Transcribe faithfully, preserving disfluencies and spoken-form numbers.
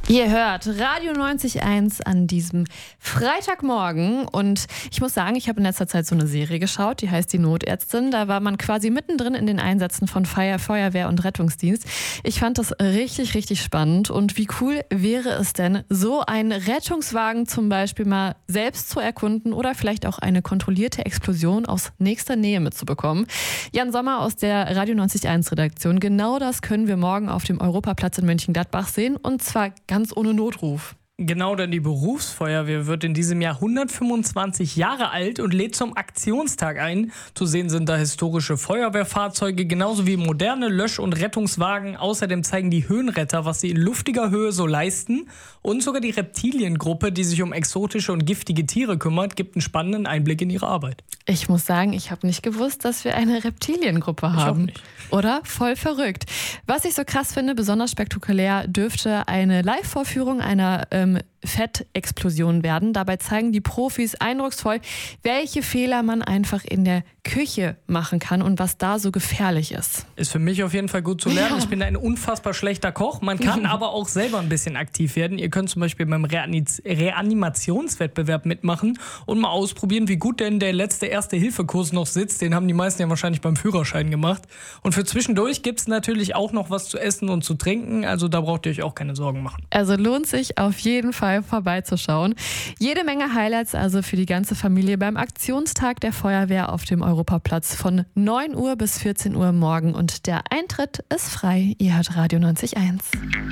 Ihr hört Radio neunzig Komma eins an diesem Freitagmorgen und ich muss sagen, ich habe in letzter Zeit so eine Serie geschaut, die heißt Die Notärztin. Da war man quasi mittendrin in den Einsätzen von Feuer, Feuerwehr und Rettungsdienst. Ich fand das richtig, richtig spannend und wie cool wäre es denn, so einen Rettungswagen zum Beispiel mal selbst zu erkunden oder vielleicht auch eine kontrollierte Explosion aus nächster Nähe mitzubekommen. Jan Sommer aus der Radio neunzig Komma eins Redaktion, genau das können wir morgen auf dem Europaplatz in Mönchengladbach sehen und zwar ganz Ganz ohne Notruf. Genau, denn die Berufsfeuerwehr wird in diesem Jahr hundertfünfundzwanzig Jahre alt und lädt zum Aktionstag ein. Zu sehen sind da historische Feuerwehrfahrzeuge, genauso wie moderne Lösch- und Rettungswagen. Außerdem zeigen die Höhenretter, was sie in luftiger Höhe so leisten. Und sogar die Reptiliengruppe, die sich um exotische und giftige Tiere kümmert, gibt einen spannenden Einblick in ihre Arbeit. Ich muss sagen, ich habe nicht gewusst, dass wir eine Reptiliengruppe haben. Ich auch nicht. Oder? Voll verrückt. Was ich so krass finde, besonders spektakulär, dürfte eine Live-Vorführung einer ähm, Fettexplosion werden. Dabei zeigen die Profis eindrucksvoll, welche Fehler man einfach in der Küche machen kann und was da so gefährlich ist. Ist für mich auf jeden Fall gut zu lernen. Ja. Ich bin ein unfassbar schlechter Koch. Man kann aber auch selber ein bisschen aktiv werden. Ihr könnt zum Beispiel beim Reani- Reanimationswettbewerb mitmachen und mal ausprobieren, wie gut denn der letzte Erste-Hilfe-Kurs noch sitzt. Den haben die meisten ja wahrscheinlich beim Führerschein gemacht. Und für zwischendurch gibt es natürlich auch noch was zu essen und zu trinken. Also da braucht ihr euch auch keine Sorgen machen. Also lohnt sich auf jeden Fall vorbeizuschauen. Jede Menge Highlights also für die ganze Familie beim Aktionstag der Feuerwehr auf dem Europaplatz von neun Uhr bis vierzehn Uhr morgen und der Eintritt ist frei. Ihr hört Radio neunzig Komma eins.